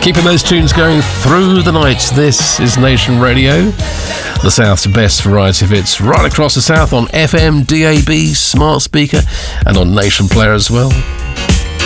Keeping those tunes going through the night. This is Nation Radio, the South's best variety of hits, right across the South on FM, DAB, smart speaker, and on Nation Player as well.